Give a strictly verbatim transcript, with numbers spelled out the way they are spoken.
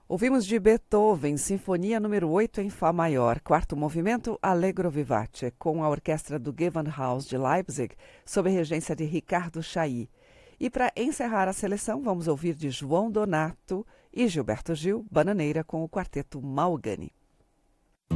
Ouvimos de Beethoven, Sinfonia número oito em Fá maior, quarto movimento, Allegro vivace, com a orquestra do Gewandhaus de Leipzig, sob a regência de Ricardo Chailly. E para encerrar a seleção, vamos ouvir de João Donato e Gilberto Gil, Bananeira, com o quarteto Malgani.